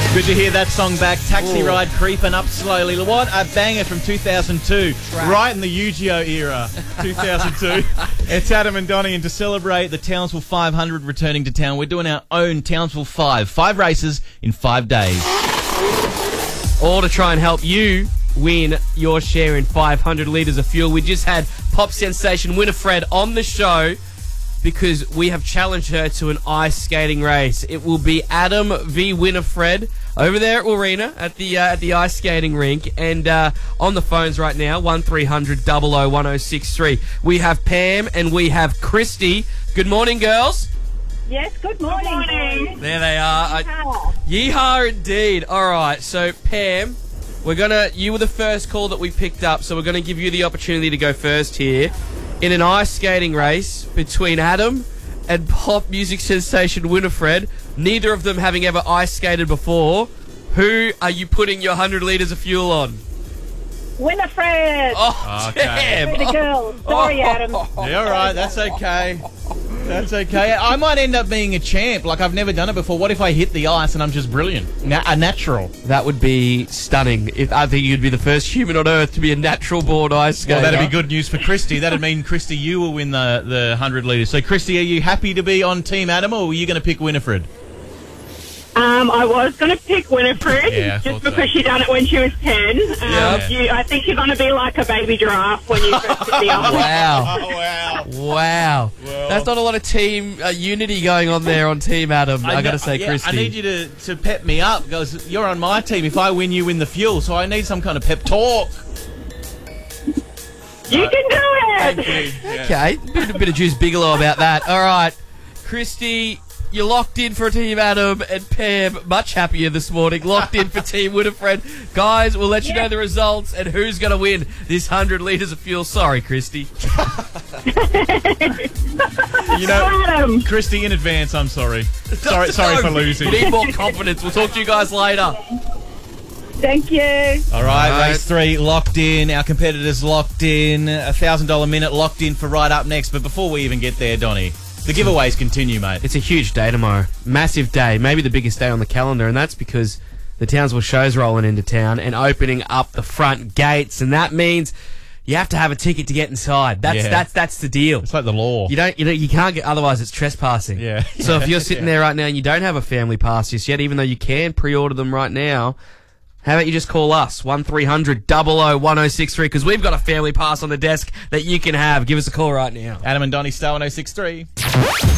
Good to hear that song back. Taxi Ride creeping up slowly. What a banger from 2002. Right in the Yu-Gi-Oh era, 2002. It's Adam and Donnie, and to celebrate the Townsville 500 returning to town, we're doing our own Townsville 5. 5 races in 5 days. All to try and help you win your share in 500 litres of fuel. We just had pop sensation Winifred on the show because we have challenged her to an ice skating race. It will be Adam v Winifred over there at Warina at the ice skating rink. And on the phones right now, 1300 00 1063. We have Pam and we have Christy. Good morning, girls. Yes, good morning. There they are. Yeehaw indeed. All right, so Pam, you were the first call that we picked up, so we're gonna give you the opportunity to go first here in an ice skating race between Adam and pop music sensation Winifred. Neither of them having ever ice skated before. Who are you putting your 100 litres of fuel on? Winifred. Oh, damn. The girl. Sorry, Adam. Yeah, all right, that's okay. That's okay. I might end up being a champ. Like, I've never done it before. What if I hit the ice and I'm just brilliant? A natural. That would be stunning. I think you'd be the first human on Earth to be a natural-born ice skater. Well, that'd be good news for Christy. That'd mean, Christy, you will win the 100 litres. So, Christy, are you happy to be on Team Adam, or are you going to pick Winifred? I was going to pick Winifred just because she done it when she was 10. I think you're going to be like a baby giraffe when you first hit the ice. Wow. Well, that's not a lot of team unity going on there on Team Adam, I got to say, Christy. I need you to pep me up, because you're on my team. If I win, you win the fuel, so I need some kind of pep talk. You can do it! Thank you. Yeah. Okay, bit of Juice Bigelow about that. All right, Christy, you're locked in for Team Adam, and Pam, much happier this morning, locked in for Team Winifred. Guys, we'll let you know the results and who's going to win this 100 litres of fuel. Sorry, Christy. You know, Adam. Christy, in advance, I'm sorry. Sorry for losing. You need more confidence. We'll talk to you guys later. Thank you. All right, race 3 locked in. Our competitors locked in. $1,000 minute locked in for right up next. But before we even get there, Donnie, the giveaways continue, mate. It's a huge day tomorrow. Massive day. Maybe the biggest day on the calendar, and that's because the Townsville show's rolling into town and opening up the front gates, and that means you have to have a ticket to get inside. That's the deal. It's like the law. You can't get, otherwise it's trespassing. Yeah. So if you're sitting there right now and you don't have a family pass just yet, even though you can pre-order them right now, how about you just call us, 1300 00 1063, because we've got a family pass on the desk that you can have. Give us a call right now. Adam and Donnie, star 1063.